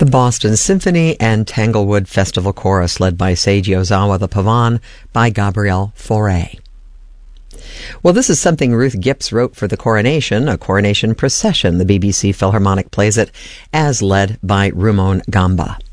The Boston Symphony and Tanglewood Festival Chorus, led by Seiji Ozawa, the Pavane by Gabrielle Fauré. Well, this is something Ruth Gipps wrote for the coronation, a coronation procession. The BBC Philharmonic plays it as led by Rumon Gamba.